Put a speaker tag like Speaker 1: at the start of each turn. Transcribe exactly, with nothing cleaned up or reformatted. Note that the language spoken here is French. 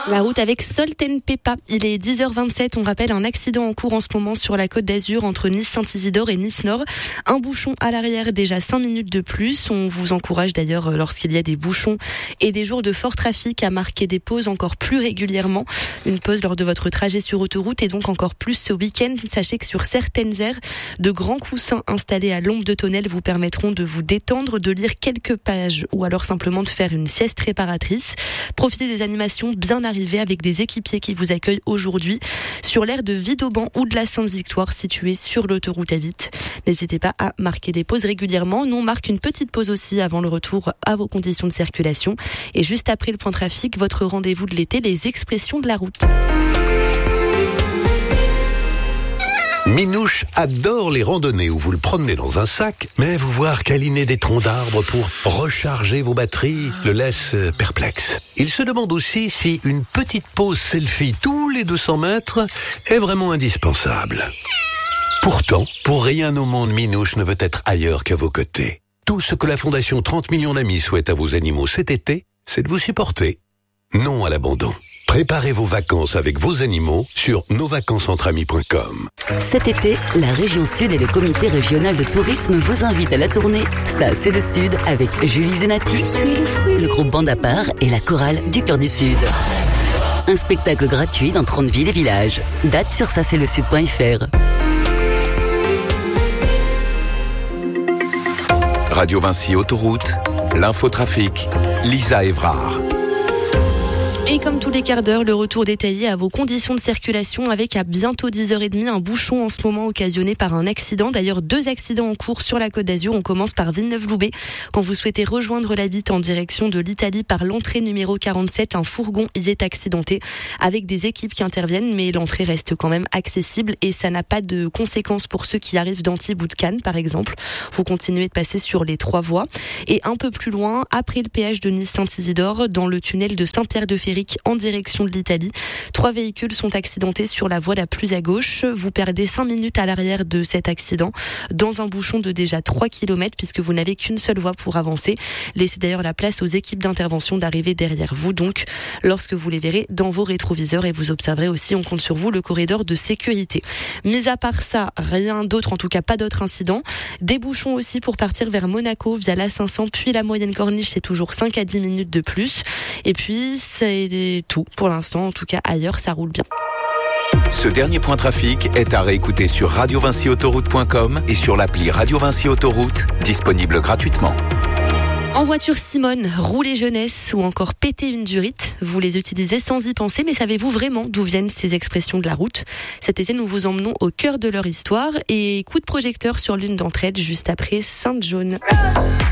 Speaker 1: La route avec Solten Pepa. Il est dix heures vingt-sept. On rappelle un accident en cours en ce moment sur la Côte d'Azur entre Nice-Saint-Isidore et Nice-Nord. Un bouchon à l'arrière, déjà cinq minutes de plus. On vous encourage d'ailleurs, lorsqu'il y a des bouchons et des jours de fort trafic, à marquer des pauses encore plus régulièrement. Une pause lors de votre trajet sur autoroute et donc encore plus ce week-end. Sachez que sur certaines aires, de grands coussins installés à l'ombre de tonnelles vous permettront de vous détendre, de lire quelques pages ou alors simplement de faire une sieste réparatrice. Profitez des animations bien arrivées avec des équipiers qui vous accueillent aujourd'hui sur l'aire de Vidauban ou de la Sainte-Victoire située sur l'autoroute A huit. N'hésitez pas à marquer des pauses régulièrement. Nous, on marque une petite pause aussi avant le retour à vos conditions de circulation. Et juste après le point trafic, votre rendez-vous de l'été, les expressions de la route.
Speaker 2: Minouche adore les randonnées où vous le promenez dans un sac, mais vous voir câliner des troncs d'arbres pour recharger vos batteries le laisse perplexe. Il se demande aussi si une petite pause selfie tous les deux cents mètres est vraiment indispensable. Pourtant, pour rien au monde, Minouche ne veut être ailleurs qu'à vos côtés. Tout ce que la Fondation trente millions d'amis souhaite à vos animaux cet été, c'est de vous supporter. Non à l'abandon. Préparez vos vacances avec vos animaux sur nos vacances entre amis point com.
Speaker 3: Cet été, la région Sud et le comité régional de tourisme vous invitent à la tournée Ça c'est le Sud avec Julie Zenati, le groupe Bande à part et la chorale du Cœur du Sud. Un spectacle gratuit dans trente villes et villages. Date sur ça c'est le sud point f r.
Speaker 4: Radio Vinci Autoroute, l'infotrafic, Lisa Évrard.
Speaker 1: Et comme tous les quarts d'heure, le retour détaillé à vos conditions de circulation avec à bientôt dix heures trente un bouchon en ce moment occasionné par un accident. D'ailleurs, deux accidents en cours sur la Côte d'Azur. On commence par Villeneuve-Loubet. Quand vous souhaitez rejoindre la Bitte en direction de l'Italie par l'entrée numéro quarante-sept, un fourgon y est accidenté avec des équipes qui interviennent, mais l'entrée reste quand même accessible et ça n'a pas de conséquences pour ceux qui arrivent d'Antibes ou de Cannes, par exemple. Vous continuez de passer sur les trois voies. Et un peu plus loin, après le péage de Nice-Saint-Isidore, dans le tunnel de Saint-Pierre-de-Ferry, en direction de l'Italie. Trois véhicules sont accidentés sur la voie la plus à gauche. Vous perdez cinq minutes à l'arrière de cet accident dans un bouchon de déjà trois kilomètres puisque vous n'avez qu'une seule voie pour avancer. Laissez d'ailleurs la place aux équipes d'intervention d'arriver derrière vous donc lorsque vous les verrez dans vos rétroviseurs et vous observerez aussi, on compte sur vous, le corridor de sécurité. Mis à part ça, rien d'autre, en tout cas pas d'autres incidents. Des bouchons aussi pour partir vers Monaco via l'A cinq cents puis la moyenne corniche, c'est toujours cinq à dix minutes de plus. Et puis c'est tout pour l'instant, en tout cas ailleurs ça roule bien.
Speaker 4: Ce dernier point trafic est à réécouter sur radio vinci autoroute point com et sur l'appli Radio Vinci Autoroute, disponible gratuitement.
Speaker 1: En voiture Simone, rouler jeunesse ou encore péter une durite, vous les utilisez sans y penser, mais savez-vous vraiment d'où viennent ces expressions de la route ? Cet été, nous vous emmenons au cœur de leur histoire et coup de projecteur sur l'une d'entre elles juste après Sainte-Jaune.